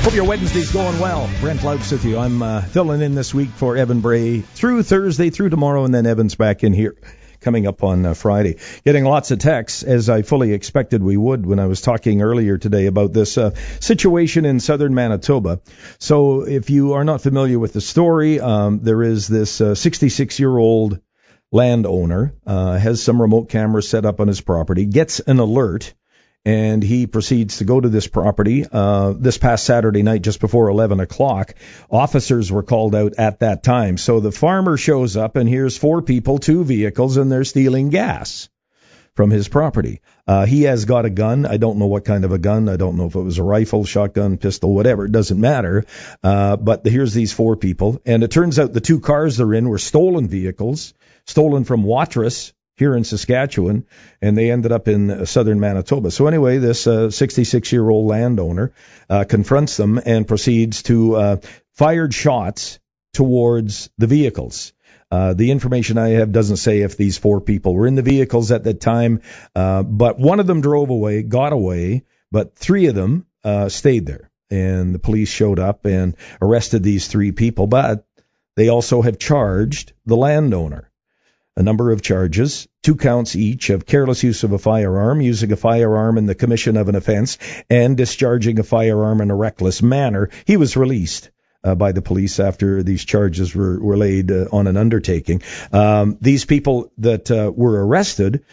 Hope your Wednesday's going well. Brent Louts with you. I'm filling in this week for Evan Bray through Thursday, through tomorrow, and then Evan's back in here coming up on Friday. Getting lots of texts, as I fully expected we would when I was talking earlier today about this situation in southern Manitoba. So if you are not familiar with the story, there is this 66-year-old landowner, has some remote cameras set up on his property, gets an alert, and he proceeds to go to this property. This past Saturday night, just before 11 o'clock, officers were called out at that time. So the farmer shows up, and here's 4 people, 2 vehicles, and they're stealing gas from his property. He has got a gun. I don't know what kind of a gun. I don't know if it was a rifle, shotgun, pistol, whatever. It doesn't matter. But here's these 4 people. And it turns out the 2 cars they're in were stolen vehicles, stolen from Watrous, here in Saskatchewan, and they ended up in southern Manitoba. So anyway, this 66-year-old landowner confronts them and proceeds to fire shots towards the vehicles. The information I have doesn't say if these 4 people were in the vehicles at that time, but one of them drove away, got away, but 3 of them stayed there. And the police showed up and arrested these 3 people, but they also have charged the landowner. A number of charges, 2 counts each of careless use of a firearm, using a firearm in the commission of an offense, and discharging a firearm in a reckless manner. He was released by the police after these charges were laid on an undertaking. These people that were arrested,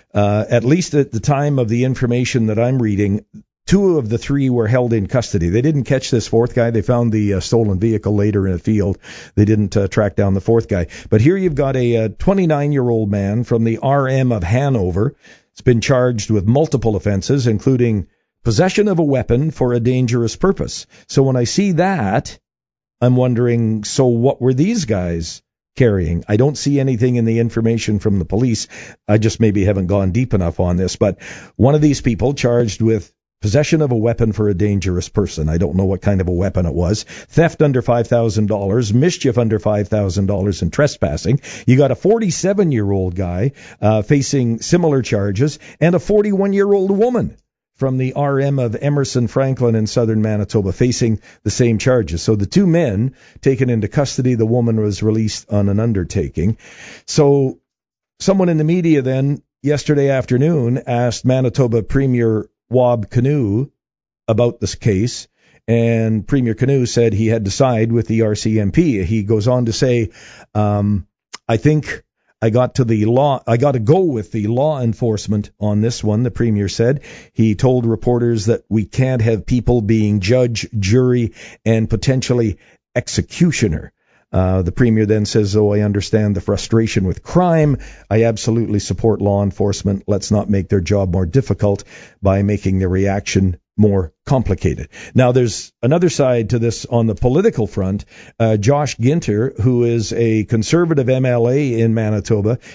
at least at the time of the information that I'm reading, 2 of the 3 were held in custody. They didn't catch this 4th guy. They found the stolen vehicle later in a field. They didn't track down the 4th guy. But here you've got a 29-year-old man from the RM of Hanover. It's been charged with multiple offenses, including possession of a weapon for a dangerous purpose. So when I see that, I'm wondering, so what were these guys carrying? I don't see anything in the information from the police. I just maybe haven't gone deep enough on this. But one of these people charged with possession of a weapon for a dangerous person. I don't know what kind of a weapon it was. Theft under $5,000, mischief under $5,000, and trespassing. You got a 47-year-old guy facing similar charges, and a 41-year-old woman from the RM of Emerson Franklin in southern Manitoba facing the same charges. So the 2 men taken into custody, the woman was released on an undertaking. So someone in the media then yesterday afternoon asked Manitoba Premier Wab Kinew about this case, and Premier Kinew said he had to side with the RCMP. He goes on to say, I think I got to go with the law enforcement on this one, the Premier said. He told reporters that we can't have people being judge, jury, and potentially executioner. The Premier then says, I understand the frustration with crime. I absolutely support law enforcement. Let's not make their job more difficult by making the reaction more complicated. Now, there's another side to this on the political front. Josh Ginter, who is a conservative MLA in Manitoba,